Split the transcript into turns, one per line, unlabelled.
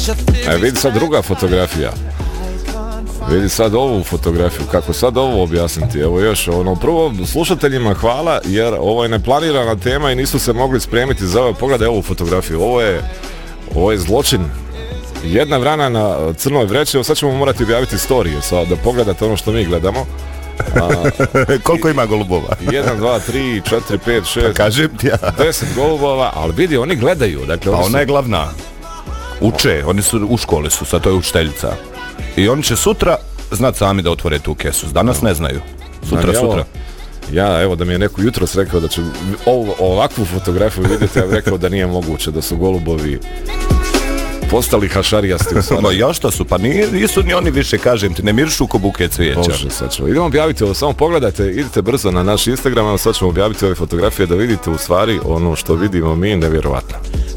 Vidi sad druga fotografija. Vidi sad ovu fotografiju, kako sad ovo objasniti. Evo još, prvo slušateljima hvala, jer ovo je neplanirana tema i nisu se mogli spremiti za ovo. Pogledaj ovu fotografiju, ovo je zločin. Jedna vrana na crnoj vreći, evo sad ćemo morati objaviti storije, sad da pogledate ono što mi gledamo.
Koliko ima golubova?
1, 2, 3, 4, 5, 6,
kažem ti ja.
10 golubova, ali vidi, oni gledaju. Dakle,
pa ona je glavna. Uče, oni su u školi su, sad to je učiteljica. I oni će sutra znat sami da otvore tu kesu. Danas ne znaju. Sutra.
Ja, evo, da mi je neko jutros rekao da ću ovakvu fotografiju vidjeti, ja bih rekao da nije moguće, da su golubovi postali hašarijasti.
No ja što su, pa nisu ni oni više, kažem ti, ne miršu ko buke cvijeća.
Bože, sad ćemo. Idemo objaviti ovo, samo pogledajte, idite brzo na naš Instagram, a sad ćemo objaviti ove fotografije da vidite u stvari ono što vidimo mi, nevjerovatno.